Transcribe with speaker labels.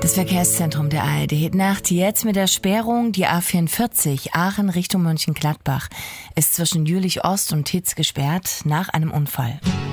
Speaker 1: Das Verkehrszentrum der ARD. Nacht jetzt mit der Sperrung. Die A44 Aachen Richtung Mönchengladbach ist zwischen Jülich Ost und Titz gesperrt nach einem Unfall.